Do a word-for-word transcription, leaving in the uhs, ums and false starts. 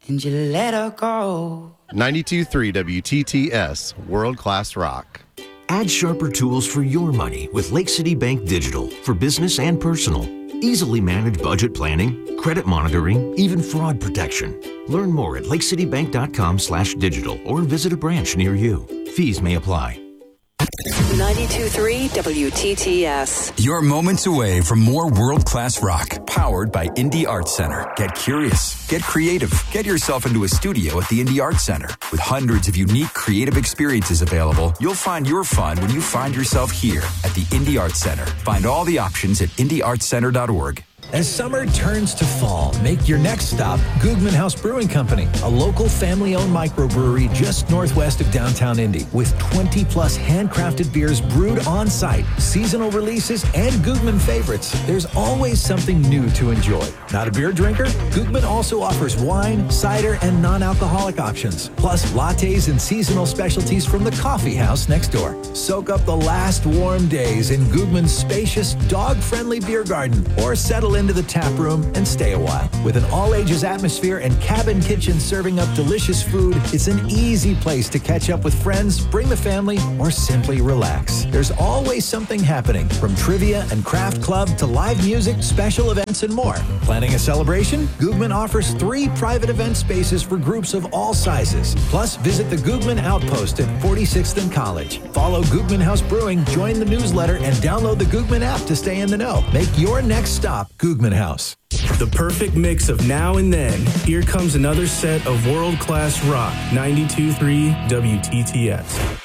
and you let her go. ninety-two point three W T T S, World Class Rock. Add sharper tools for your money with Lake City Bank Digital for business and personal. Easily manage budget planning, credit monitoring, even fraud protection. Learn more at lakecitybank.com slash digital or visit a branch near you. Fees may apply. ninety-two point three W T T S. You're moments away from more world-class rock, powered by Indie Arts Center. Get curious, get creative, get yourself into a studio at the Indie Arts Center. With hundreds of unique creative experiences available, you'll find your fun when you find yourself here at the Indie Arts Center. Find all the options at indie arts center dot org. As summer turns to fall, make your next stop Googman House Brewing Company, a local family-owned microbrewery just northwest of downtown Indy, with twenty plus handcrafted beers brewed on site, seasonal releases, and Googman favorites. There's always something new to enjoy. Not a beer drinker? Googman also offers wine, cider, and non-alcoholic options, plus lattes and seasonal specialties from the coffee house next door. Soak up the last warm days in Googman's spacious, dog-friendly beer garden, or settle into the tap room and stay a while. With an all-ages atmosphere and cabin kitchen serving up delicious food, it's an easy place to catch up with friends, bring the family, or simply relax. There's always something happening, from trivia and craft club to live music, special events, and more. Planning a celebration? Googman offers three private event spaces for groups of all sizes. Plus, visit the Googman Outpost at forty-sixth and College. Follow Googman House Brewing, join the newsletter, and download the Googman app to stay in the know. Make your next stop Googman House. The perfect mix of now and then. Here comes another set of world-class rock. ninety-two point three W T T S.